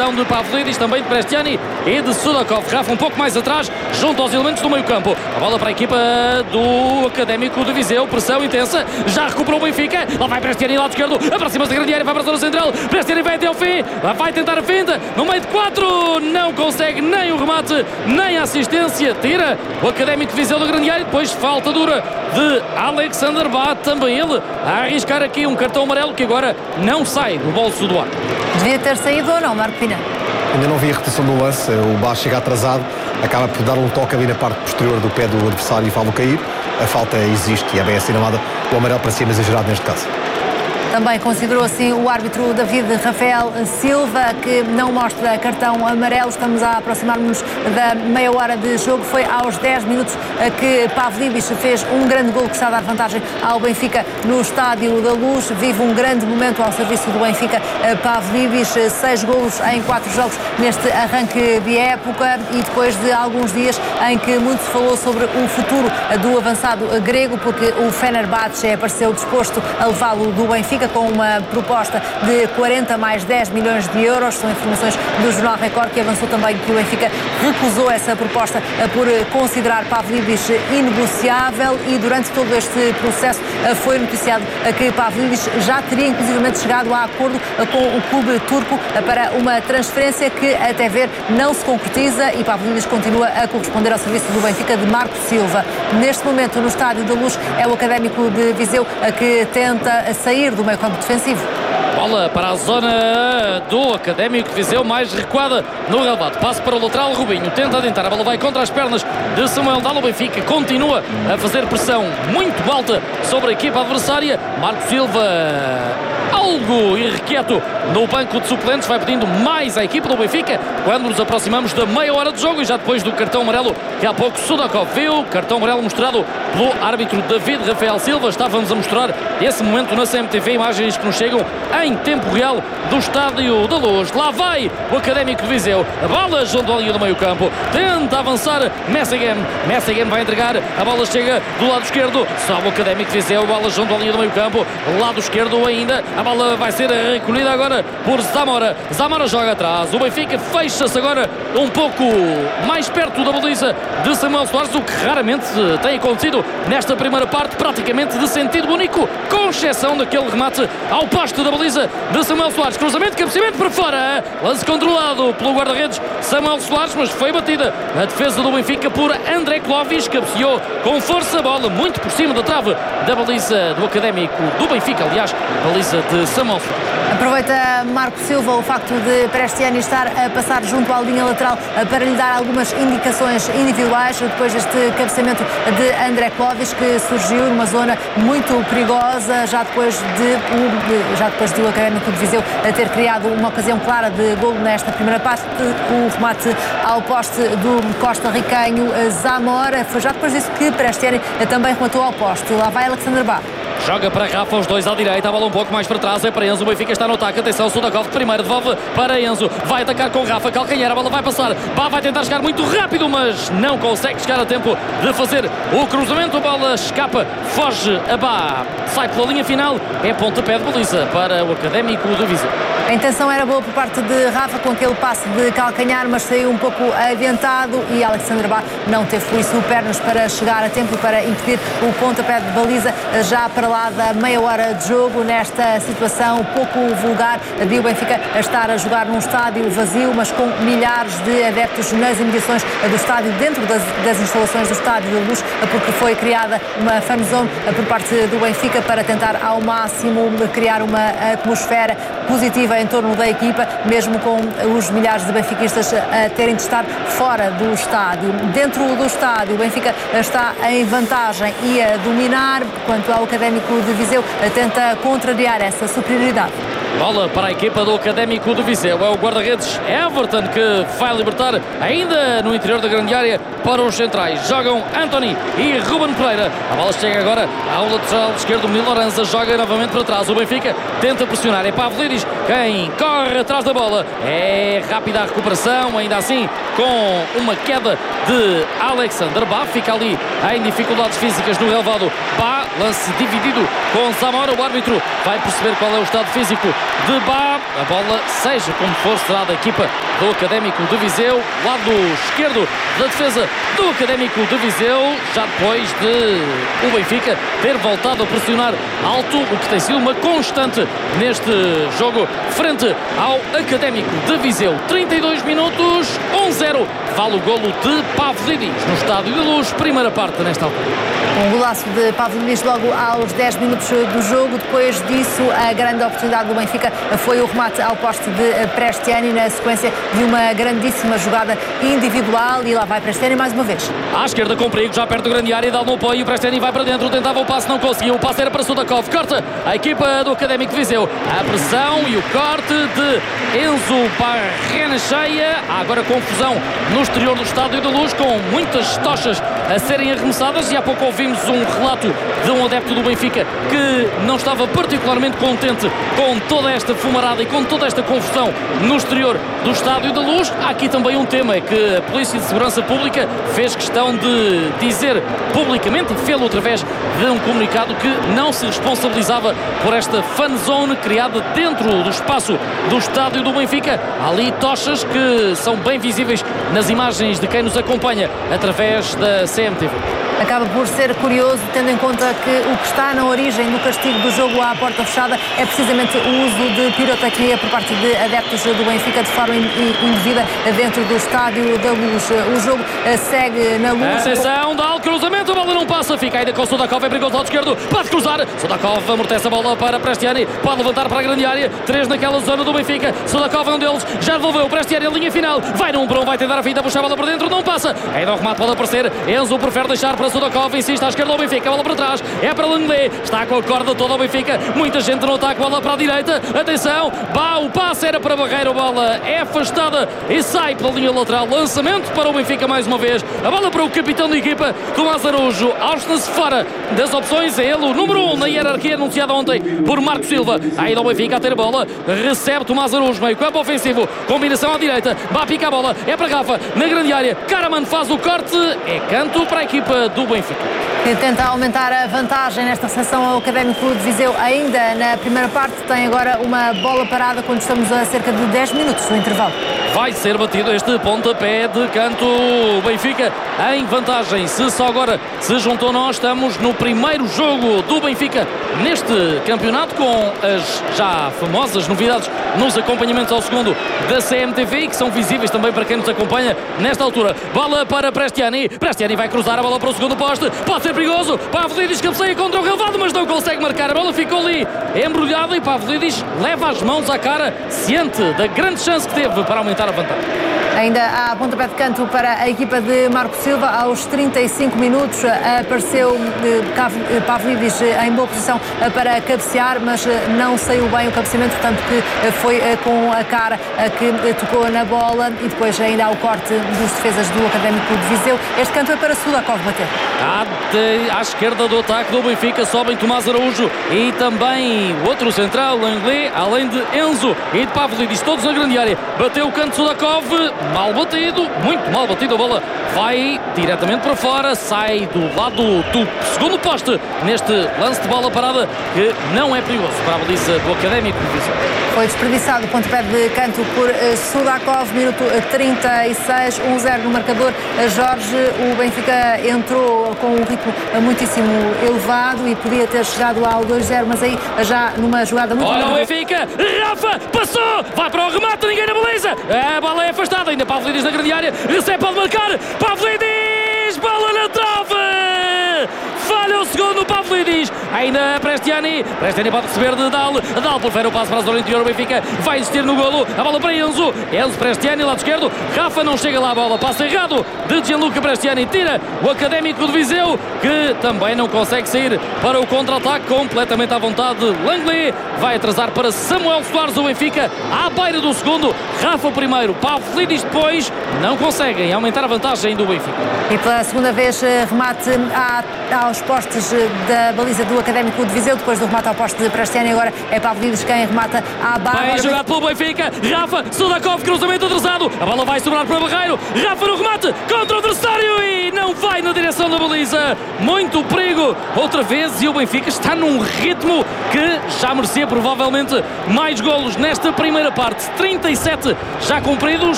intervenção de Pavlidis, também de Prestiani e de Sudakov. Rafa um pouco mais atrás, junto aos elementos do meio campo. A bola para a equipa do Académico de Viseu, pressão intensa, já recuperou o Benfica, lá vai Prestiani, lado esquerdo, aproxima-se da grande área, vai para a zona central, Prestiani vai até ao fim, vai tentar a finta, no meio de 4, não consegue nem o remate, nem a assistência, tira o Académico de Viseu da grande área, depois falta dura de Alexander Bá, também ele a arriscar aqui um cartão amarelo que agora não sai do bolso do ar. Devia ter saído ou não, Marco Pina? Ainda não vi a repetição do lance, o Bá chega atrasado, acaba por dar um toque ali na parte posterior do pé do adversário e faz-o cair. A falta existe e é bem assinalada, o amarelo para cima exagerado neste caso. Também considerou assim o árbitro David Rafael Silva, que não mostra cartão amarelo. Estamos a aproximar-nos da meia hora de jogo. Foi aos 10 minutos que Pavlidis fez um grande gol que está a dar vantagem ao Benfica no Estádio da Luz. Vive um grande momento ao serviço do Benfica. Pavlidis, 6 golos em 4 jogos neste arranque de época, e depois de alguns dias em que muito se falou sobre o futuro do avançado grego, porque o Fenerbahçe apareceu disposto a levá-lo do Benfica com uma proposta de 40 mais 10 milhões de euros. São informações do Jornal Record, que avançou também que o Benfica recusou essa proposta por considerar Pavlidis inegociável, e durante todo este processo foi noticiado que Pavlidis já teria inclusivamente chegado a acordo com o clube turco para uma transferência que até ver não se concretiza, e Pavlidis continua a corresponder ao serviço do Benfica de Marco Silva. Neste momento no Estádio da Luz é o Académico de Viseu que tenta sair do meio campo defensivo. Bola para a zona do Académico de Viseu, mais recuada no relvado. Passo para o lateral, Rubinho tenta adentrar, a bola vai contra as pernas de Samuel Dal. O Benfica continua a fazer pressão muito alta sobre a equipa adversária. Marco Silva, algo irrequieto no banco de suplentes, vai pedindo mais à equipa do Benfica quando nos aproximamos da meia hora de jogo, e já depois do cartão amarelo que há pouco Sudakov viu. Cartão amarelo mostrado pelo árbitro David Rafael Silva. Estávamos a mostrar esse momento na CMTV, imagens que nos chegam em tempo real do Estádio da Luz. Lá vai o Académico de Viseu, a bola junto à linha do meio campo, tenta avançar Messingen vai entregar, a bola chega do lado esquerdo, sobe o Académico de Viseu, bola junto à linha do meio campo, lado esquerdo ainda, a bola vai ser recolhida agora por Zamora joga atrás, o Benfica fecha-se agora um pouco mais perto da baliza de Samuel Soares, o que raramente tem acontecido nesta primeira parte, praticamente de sentido único, com exceção daquele remate ao poste da baliza de Samuel Soares. Cruzamento, cabeceamento para fora, lance controlado pelo guarda-redes Samuel Soares, mas foi batida a defesa do Benfica por André Clovis, cabeceou com força, bola muito por cima da trave da baliza do Académico do Benfica, aliás, baliza de Samuel Soares. Aproveita Marco Silva o facto de Prestiani estar a passar junto à linha lateral para lhe dar algumas indicações individuais depois deste cabeceamento de André Clovis, que surgiu numa zona muito perigosa, já depois de o Académico de Viseu ter criado uma ocasião clara de golo nesta primeira parte. O remate ao poste do costarriquenho Zamora, foi já depois disso que Prestiani também rematou ao poste. Lá vai Alexander Bá. Joga para Rafa, os dois à direita, a bola um pouco mais para trás, é para Enzo, o Benfica está no ataque, atenção, Sudakov de primeira, devolve para Enzo, vai atacar com Rafa, calcanhar, a bola vai passar, Bá vai tentar chegar muito rápido, mas não consegue chegar a tempo de fazer o cruzamento, a bola escapa, foge a Bá, sai pela linha final, é pontapé de baliza para o Académico de Viseu. A intenção era boa por parte de Rafa com aquele passe de calcanhar, mas saiu um pouco adiantado, e Alexander Bá não teve por isso pernas para chegar a tempo para impedir o pontapé de baliza, já para lá da meia hora de jogo, nesta situação pouco vulgar de o Benfica estar a jogar num estádio vazio, mas com milhares de adeptos nas imediações do estádio, dentro das instalações do Estádio da Luz, porque foi criada uma fanzone por parte do Benfica para tentar ao máximo criar uma atmosfera positiva em torno da equipa, mesmo com os milhares de benfiquistas a terem de estar fora do estádio. Dentro do estádio, o Benfica está em vantagem e a dominar, quanto ao Académico de Viseu tenta contrariar essa superioridade. Bola para a equipa do Académico de Viseu, é o guarda-redes Everton que vai libertar ainda no interior da grande área para os centrais. Jogam Anthony e Ruben Pereira. A bola chega agora ao lateral esquerdo, Milo Loranza, joga novamente para trás. O Benfica tenta pressionar, é Pavlidis quem corre atrás da bola. É rápida a recuperação, ainda assim com uma queda de Alexander Bá, fica ali em dificuldades físicas no relvado Bá, lance dividido com Zamora. O árbitro vai perceber qual é o estado físico de Bá. A bola, seja como for, será da equipa do Académico de Viseu, lado esquerdo da defesa do Académico de Viseu, já depois de o Benfica ter voltado a pressionar alto, o que tem sido uma constante neste jogo frente ao Académico de Viseu. 32 minutos, 1-0, vale o golo de Pavlidis no Estádio da Luz, primeira parte nesta altura. Um golaço de Pavlidis logo aos 10 minutos do jogo. Depois disso, a grande oportunidade do Benfica foi o remate ao poste de Prestiani na sequência de uma grandíssima jogada individual, e lá vai Prestiani mais uma vez. À esquerda com perigo, já perto da grande área, dá no apoio, Prestiani vai para dentro, tentava o passe, não conseguiu, o passe era para Sudakov, corta a equipa do Académico de Viseu, a pressão e o corte de Enzo Barrenechea. Há agora confusão no exterior do Estádio da Luz, com muitas tochas a serem arremessadas, e há pouco ouvimos um relato de um adepto do Benfica que não estava particularmente contente com toda esta fumarada e com toda esta confusão no exterior do Estádio da Luz. Há aqui também um tema que a Polícia de Segurança Pública fez questão de dizer publicamente, e fê-lo através de um comunicado, que não se responsabilizava por esta fan zone criada dentro do espaço do Estádio do Benfica. Há ali tochas que são bem visíveis nas imagens de quem nos acompanha através da CMTV. Acaba por ser curioso, tendo em conta que o que está na origem do castigo do jogo à porta fechada é precisamente o uso de pirotecnia por parte de adeptos do Benfica de forma indevida dentro do Estádio da Luz. O jogo segue na Luz. A exceção dá o cruzamento, a bola não passa, fica ainda com o Sudakov, é perigoso ao lado esquerdo, pode cruzar, Sudakov amortece a bola para Prestiani, pode levantar para a grande área, 3 naquela zona do Benfica, Sudakov é um deles, já devolveu, Prestiani a linha final, vai num para um, vai tentar a finta, puxar a bola para dentro, não passa, ainda o remate pode aparecer, Enzo prefere deixar para Sudakov, insiste à esquerda ao Benfica, a bola para trás, é para Langley, está com a corda toda ao Benfica, muita gente no ataque, bola para a direita, atenção, o passe era para a barreira, a bola é afastada e sai pela linha lateral, lançamento para o Benfica mais uma vez, a bola para o capitão da equipa, Tomás Araújo, Austin-se fora das opções, é ele o número 1 na hierarquia anunciada ontem por Marco Silva, ainda o Benfica a ter a bola, recebe Tomás Araújo, meio campo ofensivo, combinação à direita, pica a bola, é para Rafa, na grande área, Karaman faz o corte, é canto para a equipa do Benfica. Que tenta aumentar a vantagem nesta sessão ao Académico de Viseu ainda na primeira parte, tem agora uma bola parada quando estamos a cerca de 10 minutos do intervalo. Vai ser batido este pontapé de canto, Benfica em vantagem, se só agora se juntou nós, estamos no primeiro jogo do Benfica neste campeonato, com as já famosas novidades nos acompanhamentos ao segundo da CMTV, que são visíveis também para quem nos acompanha nesta altura. Bola para Prestiani, Prestiani vai cruzar a bola para o segundo poste, pode ser perigoso, Pavlidis cabeceia contra o relevado, mas não consegue marcar, a bola ficou ali embrulhada e Pavlidis leva as mãos à cara, ciente da grande chance que teve para aumentar a vantagem. Ainda há pontapé de canto para a equipa de Marco Silva. Aos 35 minutos apareceu Pavlidis em boa posição para cabecear, mas não saiu bem o cabeceamento, tanto que foi com a cara que tocou na bola, e depois ainda há o corte dos defesas do Académico de Viseu. Este canto é para Sudakov bater. À esquerda do ataque do Benfica sobem Tomás Araújo e também o outro central, Langley, além de Enzo e de Pavlidis, todos na grande área. Bateu o canto Sudakov, mal batido, muito mal batido, a bola vai diretamente para fora, sai do lado do segundo poste neste lance de bola parada, que não é perigoso para a baliza do Académico de Viseu. Foi desperdiçado o pontapé de canto por Sudakov, minuto 36, 1-0 no marcador. Jorge, o Benfica entrou com um ritmo muitíssimo elevado e podia ter chegado ao 2-0, mas aí já numa jogada muito... Olha o Benfica, Rafa, passou, vai para o remate, ninguém na baliza, a bola é afastada, ainda Pavlidis na grande área, recebe, pode marcar, Pavlidis, bola na trave, falha o segundo Pavlidis, ainda Prestiani pode receber de Dal prefere o passo para a zona interior, o Benfica vai insistir no golo, a bola para Enzo Prestiani, lado esquerdo, Rafa não chega lá, a bola passa errado de Gianluca Prestiani, tira o Académico de Viseu, que também não consegue sair para o contra-ataque, completamente à vontade. Langley vai atrasar para Samuel Soares, o Benfica à beira do segundo, Rafa primeiro, Pavlidis depois, não conseguem aumentar a vantagem do Benfica. E pela segunda vez remate aos postes da baliza do Académico de Viseu, depois do remate ao poste de Prestiani, agora é Pavlidis quem remata à barra. Bem jogado pelo Benfica, Rafa, Sudakov, cruzamento atrasado, Barreiro, a bola vai sobrar para Barreiro, Rafa no remate, contra o adversário e não vai na direção da baliza. Muito perigo, outra vez, e o Benfica está num ritmo que já merecia provavelmente mais golos nesta primeira parte. 37 já cumpridos,